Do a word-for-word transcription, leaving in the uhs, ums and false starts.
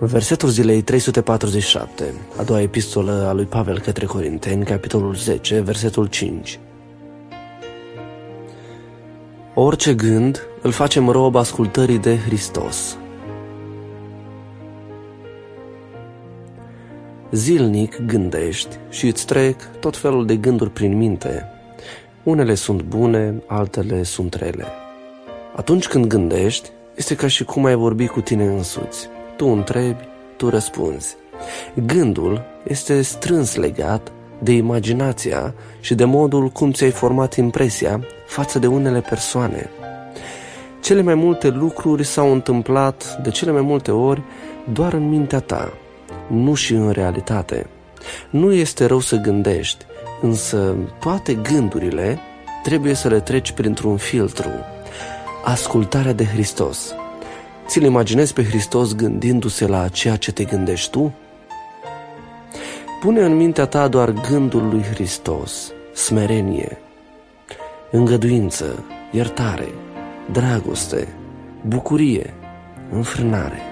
Versetul zilei trei sute patruzeci și șapte, a doua epistolă a lui Pavel către Corinteni, capitolul zece, versetul cinci. Orice gând îl facem rob ascultării de Hristos. Zilnic gândești și îți trec tot felul de gânduri prin minte. Unele sunt bune, altele sunt rele. Atunci când gândești, este ca și cum ai vorbi cu tine însuți. Tu întrebi, tu răspunzi. Gândul este strâns legat de imaginația și de modul cum ți-ai format impresia față de unele persoane. Cele mai multe lucruri s-au întâmplat de cele mai multe ori doar în mintea ta, nu și în realitate. Nu este rău să gândești, însă toate gândurile trebuie să le treci printr-un filtru. Ascultarea de Hristos. Ți-l imaginezi pe Hristos gândindu-se la ceea ce te gândești tu? Pune în mintea ta doar gândul lui Hristos, smerenie, îngăduință, iertare, dragoste, bucurie, înfrânare.